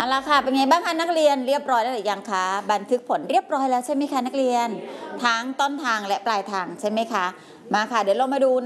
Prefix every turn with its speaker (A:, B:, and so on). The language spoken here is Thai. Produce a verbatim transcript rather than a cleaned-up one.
A: ละค่ะเป็นไงบ้างคะนักเรียนเรียบร้อยแล้วหรือยังคะบันทึกผลเรียบร้อยแล้วใช่ไหมคะนักเรียนทั้งต้นทางและปลายทางใช่ไหมคะมาค่ะเดี๋ยวเรามาดู